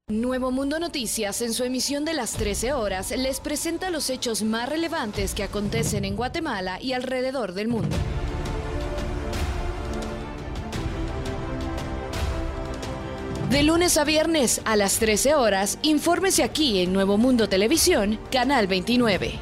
Nuevo Mundo Noticias, en su emisión de las 13 horas, les presenta los hechos más relevantes que acontecen en Guatemala y alrededor del mundo. De lunes a viernes a las 13 horas, infórmese aquí en Nuevo Mundo Televisión, Canal 29.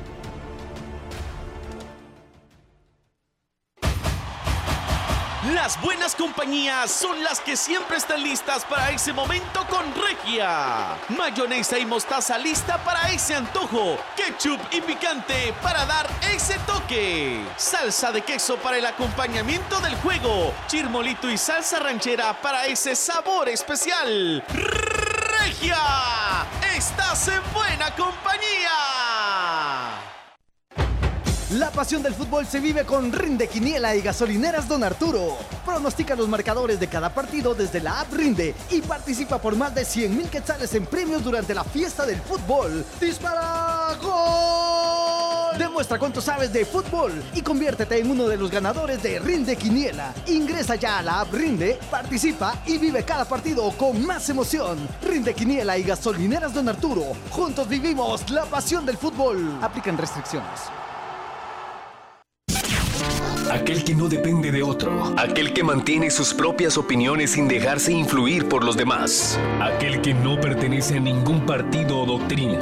Las buenas compañías son las que siempre están listas para ese momento con Regia. Mayonesa y mostaza lista para ese antojo. Ketchup y picante para dar ese toque. Salsa de queso para el acompañamiento del juego. Chirmolito y salsa ranchera para ese sabor especial. Regia, estás en buena compañía. La pasión del fútbol se vive con Rinde Quiniela y Gasolineras Don Arturo. Pronostica los marcadores de cada partido desde la app Rinde y participa por más de 100,000 quetzales en premios durante la fiesta del fútbol. ¡Dispara! ¡Gol! Demuestra cuánto sabes de fútbol y conviértete en uno de los ganadores de Rinde Quiniela. Ingresa ya a la app Rinde, participa y vive cada partido con más emoción. Rinde Quiniela y Gasolineras Don Arturo. Juntos vivimos la pasión del fútbol. Aplican restricciones. Aquel que no depende de otro. Aquel que mantiene sus propias opiniones sin dejarse influir por los demás. Aquel que no pertenece a ningún partido o doctrina.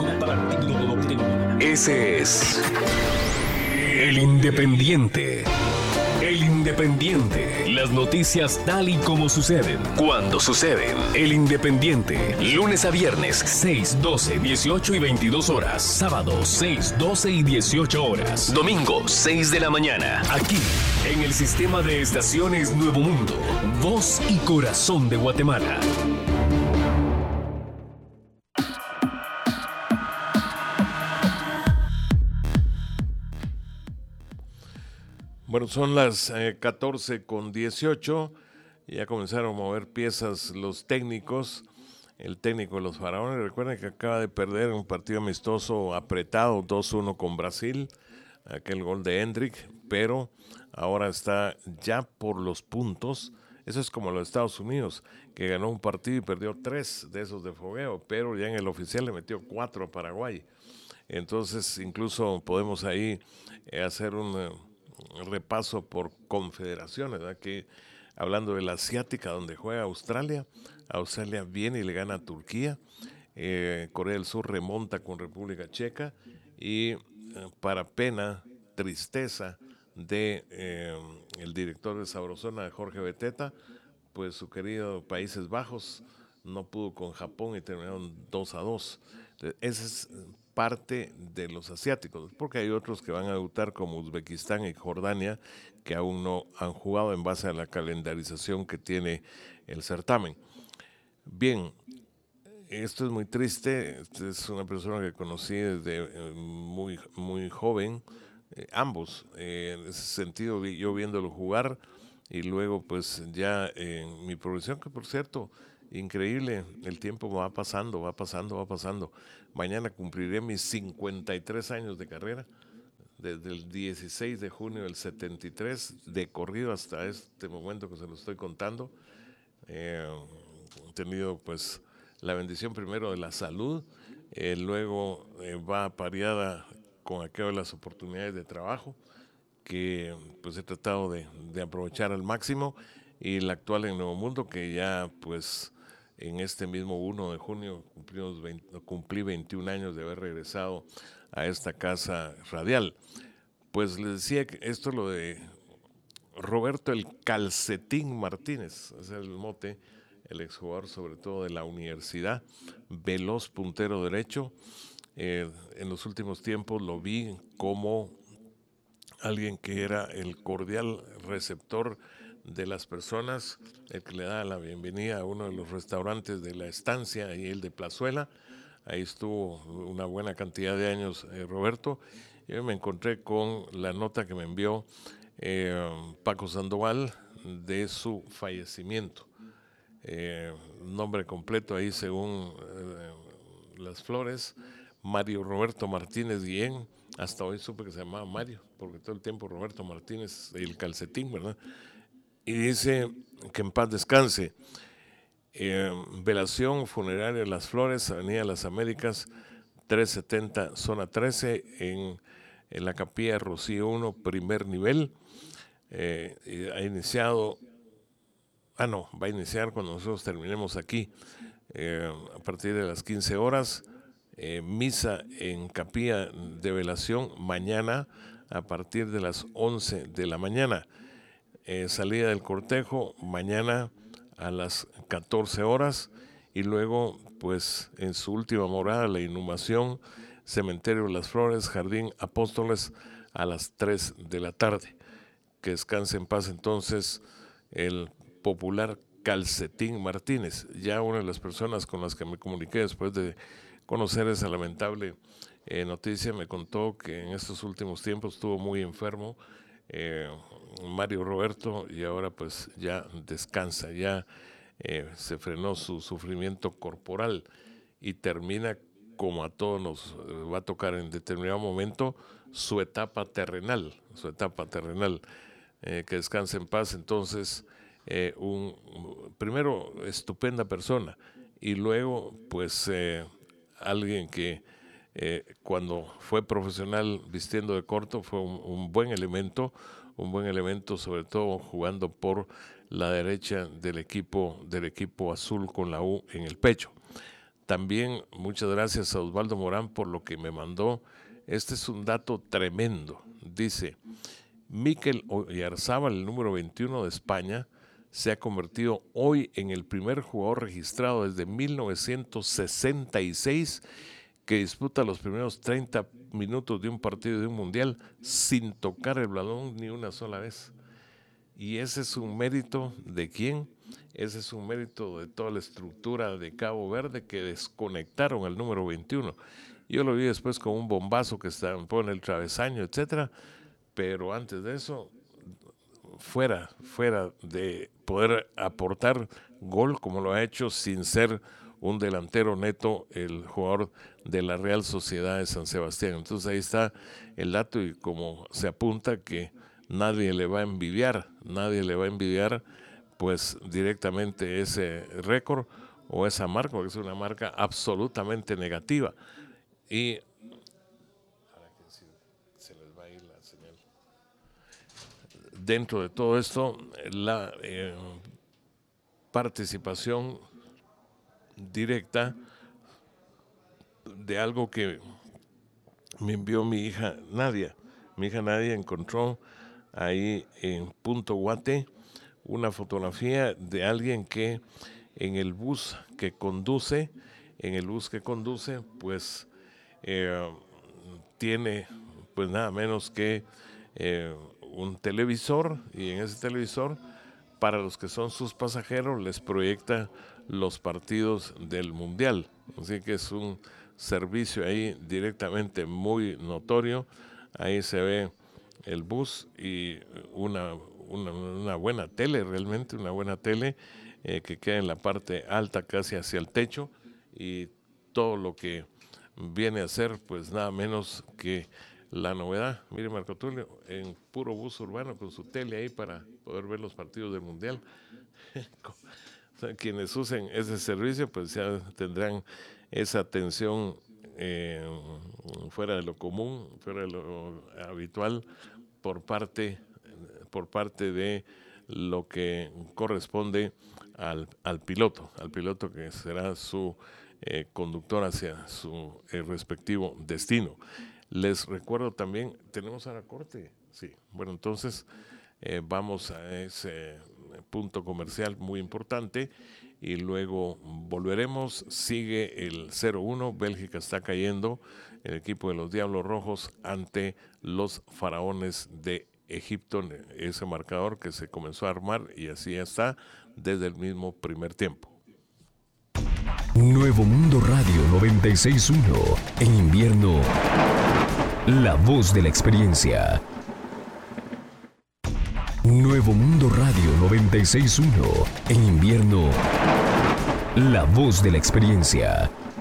Ese es el Independiente. El Independiente. Las noticias tal y como suceden. Cuando suceden. El Independiente. Lunes a viernes, 6, 12, 18 y 22 horas. Sábado, 6, 12 y 18 horas. Domingo, 6 de la mañana. Aquí, en el sistema de estaciones Nuevo Mundo. Voz y corazón de Guatemala. Bueno, son las 14:18. Ya comenzaron a mover piezas los técnicos. El técnico de los Faraones, recuerden que acaba de perder un partido amistoso apretado 2-1 con Brasil, aquel gol de Hendrick, pero ahora está ya por los puntos. Eso es como los Estados Unidos, que ganó un partido y perdió 3 de esos de fogueo, pero ya en el oficial le metió 4 a Paraguay. Entonces, incluso podemos ahí hacer un repaso por confederaciones, ¿verdad? Que hablando de la asiática, donde juega Australia viene y le gana a Turquía, Corea del Sur remonta con República Checa y para pena, tristeza de el director de Sabrosona, Jorge Beteta, pues su querido Países Bajos no pudo con Japón y terminaron 2-2. Esa es parte de los asiáticos, porque hay otros que van a debutar como Uzbekistán y Jordania, que aún no han jugado en base a la calendarización que tiene el certamen. Bien, esto es muy triste. Esta es una persona que conocí desde muy, muy joven, ambos, en ese sentido, yo viéndolo jugar y luego pues ya en mi profesión, que por cierto, increíble, el tiempo va pasando. Mañana cumpliré mis 53 años de carrera, desde el 16 de junio del 73, de corrido hasta este momento que se lo estoy contando. He tenido pues la bendición primero de la salud, luego va apareada con aquello de las oportunidades de trabajo, que pues he tratado de aprovechar al máximo, y la actual en Nuevo Mundo, que ya pues en este mismo 1 de junio cumplí 21 años de haber regresado a esta casa radial. Pues les decía que esto es lo de Roberto el Calcetín Martínez, ese es el mote, el exjugador sobre todo de la universidad, veloz puntero derecho. En los últimos tiempos lo vi como alguien que era el cordial receptor de las personas, el que le da la bienvenida a uno de los restaurantes de la estancia, ahí el de Plazuela. Ahí estuvo una buena cantidad de años Roberto. Yo me encontré con la nota que me envió Paco Sandoval de su fallecimiento. Nombre completo ahí según las flores, Mario Roberto Martínez Guillén. Hasta hoy supe que se llamaba Mario, porque todo el tiempo Roberto Martínez, el Calcetín, ¿verdad? Y dice que en paz descanse. Velación funeraria Las Flores, Avenida Las Américas, 370, zona 13, en la Capilla Rocío 1, primer nivel. Va a iniciar cuando nosotros terminemos aquí, a partir de las 15 horas. Misa en Capilla de Velación mañana a partir de las 11 de la mañana. Salida del cortejo mañana a las 14 horas y luego pues en su última morada la inhumación, Cementerio Las Flores, Jardín Apóstoles a las 3 de la tarde. Que descanse en paz entonces el popular Calcetín Martínez, ya una de las personas con las que me comuniqué después de conocer esa lamentable noticia. Me contó que en estos últimos tiempos estuvo muy enfermo Mario Roberto, y ahora pues ya descansa, ya se frenó su sufrimiento corporal y termina, como a todos nos va a tocar en determinado momento, su etapa terrenal. Que descanse en paz entonces, primero estupenda persona y luego pues alguien que cuando fue profesional vistiendo de corto fue un buen elemento sobre todo jugando por la derecha del equipo azul con la U en el pecho. También muchas gracias a Osvaldo Morán por lo que me mandó. Este es un dato tremendo. Dice: Mikel Oyarzábal, el número 21 de España, se ha convertido hoy en el primer jugador registrado desde 1966 que disputa los primeros 30 minutos de un partido de un mundial sin tocar el balón ni una sola vez. Y ese es un mérito ¿de quién? Ese es un mérito de toda la estructura de Cabo Verde, que desconectaron al número 21. Yo lo vi después con un bombazo que estampó en el travesaño, etcétera, pero antes de eso, fuera de poder aportar gol como lo ha hecho sin ser un delantero neto, el jugador de la Real Sociedad de San Sebastián. Entonces ahí está el dato, y como se apunta que nadie le va a envidiar pues directamente ese récord o esa marca, porque es una marca absolutamente negativa. Y se les va a ir la señal. Dentro de todo esto, la participación directa de algo que me envió mi hija Nadia. Mi hija Nadia encontró ahí en Punto Guate una fotografía de alguien que en el bus que conduce, pues tiene pues nada menos que un televisor, y en ese televisor, para los que son sus pasajeros, les proyecta los partidos del Mundial. Así que es un servicio ahí directamente muy notorio. Ahí se ve el bus y una buena tele, realmente una buena tele que queda en la parte alta, casi hacia el techo, y todo lo que viene a ser pues nada menos que la novedad. Mire, Marco Tulio, en puro bus urbano con su tele ahí para poder ver los partidos del Mundial. O sea, quienes usen ese servicio pues ya tendrán esa atención fuera de lo común, fuera de lo habitual, por parte de lo que corresponde al piloto que será su conductor hacia su respectivo destino. Les recuerdo también, tenemos ahora corte, sí, bueno, entonces vamos a ese punto comercial muy importante y luego volveremos. Sigue el 0-1, Bélgica está cayendo, el equipo de los Diablos Rojos ante los Faraones de Egipto, ese marcador que se comenzó a armar y así está desde el mismo primer tiempo. Nuevo Mundo Radio 96.1. En invierno, la voz de la experiencia. Nuevo Mundo Radio 96.1. En invierno, la voz de la experiencia.